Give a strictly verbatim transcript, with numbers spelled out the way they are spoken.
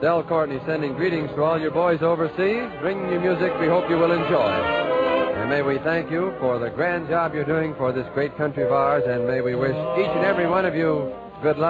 Del Courtney sending greetings to all your boys overseas, bringing you music we hope you will enjoy. And may we thank you for the grand job you're doing for this great country of ours, and may we wish each and every one of you good luck.